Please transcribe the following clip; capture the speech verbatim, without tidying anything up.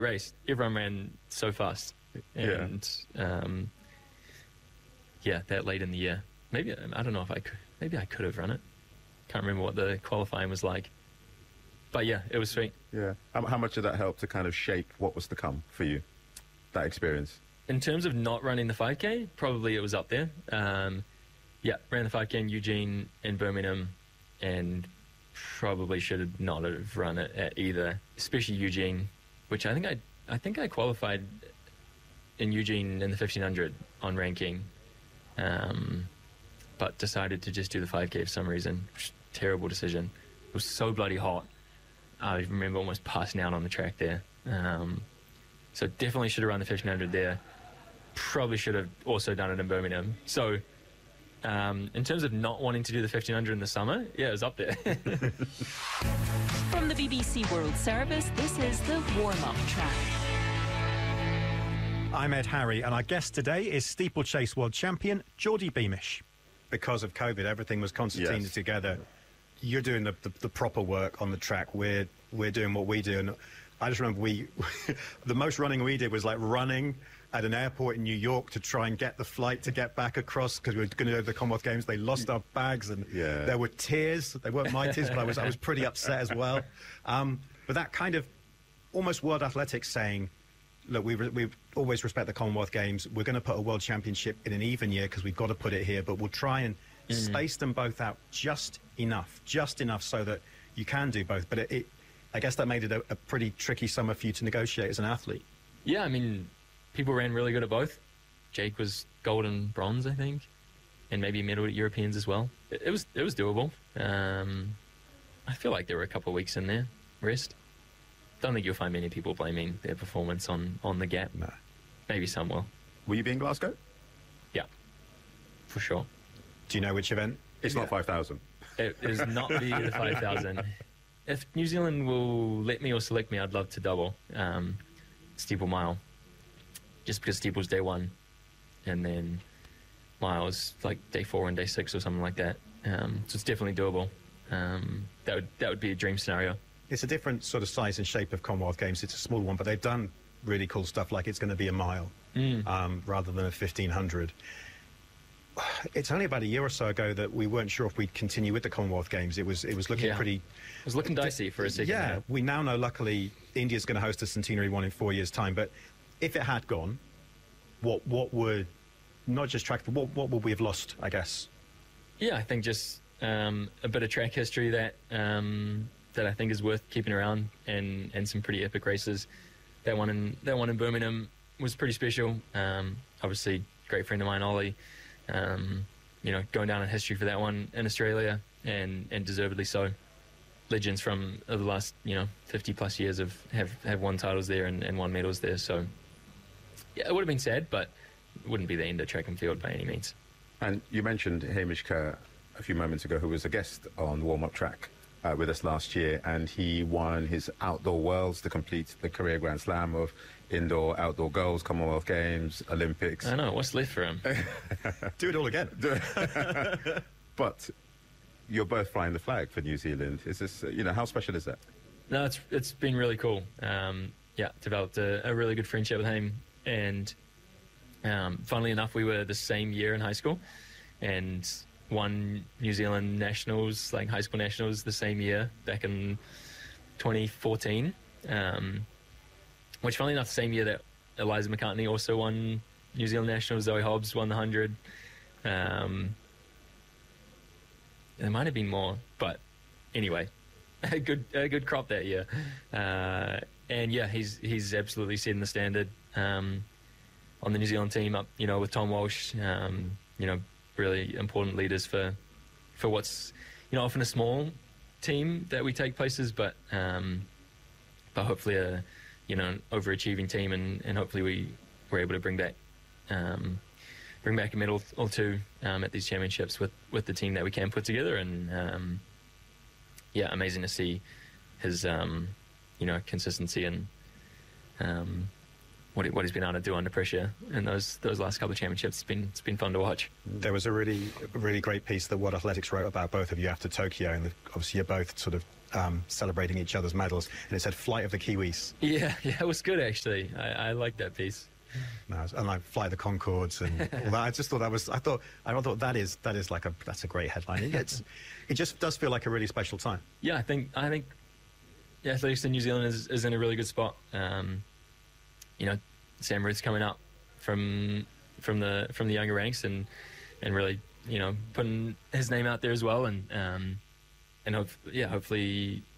race. Everyone ran so fast. And, yeah, um, yeah that late in the year. Maybe, I don't know if I could, maybe I could have run it. Can't remember what the qualifying was like. But yeah, it was sweet. Yeah. How, how much did that help to kind of shape what was to come for you, that experience? In terms of not running the five K, probably it was up there. Um, yeah, ran the five K in Eugene and Birmingham, and probably should have not have run it at either, especially Eugene, which I think I, I think I qualified in Eugene in the fifteen hundred on ranking, um, but decided to just do the five K for some reason. Terrible decision. It was so bloody hot. I remember almost passing out on the track there. Um, so definitely should have run the fifteen hundred there. Probably should have also done it in Birmingham. So um, in terms of not wanting to do the fifteen hundred in the summer, yeah, it was up there. From the B B C World Service, this is the warm-up track. I'm Ed Harry, and our guest today is steeplechase world champion Geordie Beamish. Because of COVID, everything was concertinaed yes. together. You're doing the, the, the proper work on the track. We're we're doing what we do, and I just remember we the most running we did was like running at an airport in New York to try and get the flight to get back across because we were going to go to the Commonwealth Games. They lost our bags, and yeah. there were tears. They weren't my tears, but I was I was pretty upset as well. Um, but that kind of almost World Athletics saying, look, we we always respect the Commonwealth Games. We're going to put a World Championship in an even year because we've got to put it here, but we'll try and mm. space them both out just enough, just enough so that you can do both. But it, it I guess that made it a, a pretty tricky summer for you to negotiate as an athlete. Yeah, I mean, people ran really good at both. Jake was gold and bronze, I think, and maybe medal at Europeans as well. It, it was it was doable. Um, I feel like there were a couple of weeks in there rest. Don't think you'll find many people blaming their performance on, on the gap. No. Maybe some will. Will you be in Glasgow? Yeah, for sure. Do you know which event? It's yeah. not five thousand. It is not the, the five thousand. If New Zealand will let me or select me, I'd love to double um, steeple mile. Just because steeple's day one, and then miles like day four and day six or something like that. Um, so it's definitely doable. Um, that would that would be a dream scenario. It's a different sort of size and shape of Commonwealth Games. It's a small one, but they've done really cool stuff, like it's going to be a mile mm. um, rather than a fifteen hundred. It's only about a year or so ago that we weren't sure if we'd continue with the Commonwealth Games. It was it was looking yeah. pretty... It was looking dicey for a second. Yeah, there. we now know, luckily, India's going to host a centenary one in four years' time, but if it had gone, what what would, not just track, but what, what would we have lost, I guess? Yeah, I think just um, a bit of track history that um, that I think is worth keeping around, and, and some pretty epic races. That one in that one in Birmingham was pretty special. Um, obviously, great friend of mine, Ollie. Um, you know, going down in history for that one in Australia, and, and deservedly so. Legends from the last, you know, fifty plus years have, have, have won titles there and, and won medals there. So, yeah, it would have been sad, but it wouldn't be the end of track and field by any means. And you mentioned Hamish Kerr a few moments ago, who was a guest on Warm Up Track uh, with us last year, and he won his Outdoor Worlds to complete the career Grand Slam of indoor, outdoor goals, Commonwealth Games, Olympics. I know, what's left for him? Do it all again. But you're both flying the flag for New Zealand. Is this, you know, how special is that? No, it's it's been really cool. Um, yeah, developed a, a really good friendship with him, and um, funnily enough, we were the same year in high school, and won New Zealand nationals, like high school nationals, the same year back in twenty fourteen. Um, which, funnily enough, the same year that Eliza McCartney also won New Zealand nationals. Zoe Hobbs won the hundred. Um, there might have been more, but anyway, a good a good crop that year. Uh, and yeah, he's he's absolutely setting the standard um, on the New Zealand team. Up, you know, with Tom Walsh. Um, you know, really important leaders for for what's, you know, often a small team that we take places, but um, but hopefully a, you know, an overachieving team, and, and hopefully we were able to bring back um, bring back a medal or two um, at these championships with, with the team that we can put together. And um, yeah, amazing to see his um, you know, consistency and um, what he, what he's been able to do under pressure in those those last couple of championships. It's been it's been fun to watch. There was a really really great piece that World Athletics wrote about both of you after Tokyo, and the, obviously you're both sort of um, celebrating each other's medals, and it said "Flight of the Kiwis." Yeah, yeah, it was good actually. I, I like that piece. No, and like "Fly the Concords" and all that. I just thought that was. I thought. I thought that is that is like a that's a great headline. It, it's, it just does feel like a really special time. Yeah, I think I think yeah, Athletics in New Zealand is, is in a really good spot. Um, you know, Sam Ruth's coming up from from the from the younger ranks and and really, you know, putting his name out there as well, and um, and hope, yeah, hopefully